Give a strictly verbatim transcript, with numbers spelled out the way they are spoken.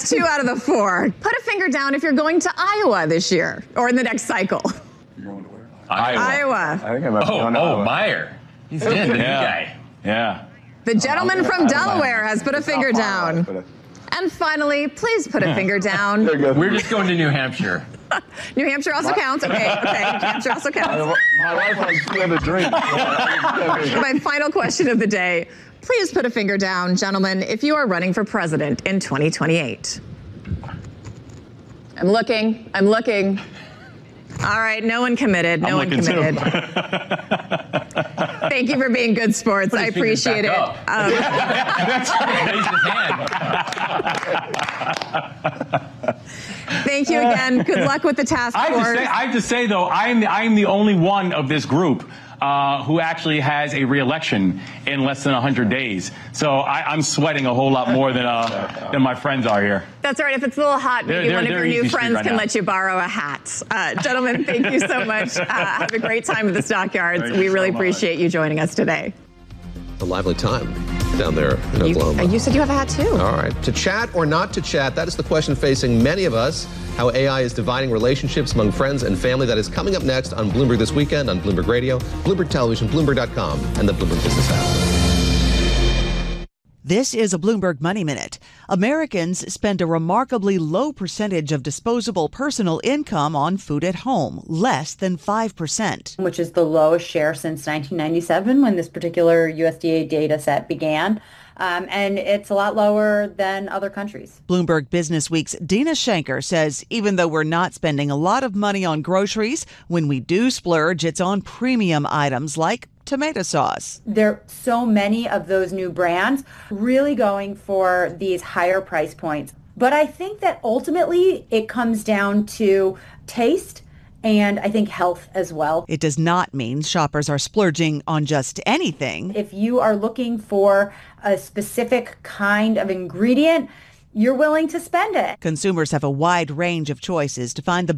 two out of the four. Put a finger down if you're going to Iowa this year or in the next cycle. Iowa. Iowa. I think I might be Oh, going to oh, Iowa. Meyer. He's in, the new guy. Yeah. The gentleman from Delaware has put a finger Not down. far, but, uh, And finally, please put a finger down. We're just going to New Hampshire. New Hampshire also counts. Okay, okay. New Hampshire also counts. My wife has two other drinks. My final question of the day. Please put a finger down, gentlemen, if you are running for president in twenty twenty-eight. I'm looking. I'm looking. All right, no one committed. No one committed. Thank you for being good sports. I appreciate it. Um, Raise his hand. thank you again. Good luck with the task I have, to force. say, I have to say, though, I am the, I am the only one of this group uh, who actually has a re-election in less than one hundred days. So I, I'm sweating a whole lot more than uh, than my friends are here. That's all right. If it's a little hot, maybe They're- one of they're your new easy street friends right can now. let you borrow a hat. Uh, gentlemen, thank you so much. Uh, have a great time at the Stockyards. Thank We you really so much. appreciate you joining us today. A lively time down there in You, Oklahoma. you said you have a hat too. All right. To chat or not to chat, that is the question facing many of us. How A I is dividing relationships among friends and family. That is coming up next on Bloomberg This Weekend, on Bloomberg Radio, Bloomberg Television, Bloomberg dot com, and the Bloomberg Business app. This is a Bloomberg Money Minute. Americans spend a remarkably low percentage of disposable personal income on food at home, less than five percent. Which is the lowest share since nineteen ninety-seven when this particular U S D A data set began. Um, and it's a lot lower than other countries. Bloomberg Business Week's Dina Shanker says even though we're not spending a lot of money on groceries, when we do splurge, it's on premium items like tomato sauce. There are so many of those new brands really going for these higher price points. But I think that ultimately it comes down to taste and I think health as well. It does not mean shoppers are splurging on just anything. If you are looking for a specific kind of ingredient, you're willing to spend it. Consumers have a wide range of choices to find the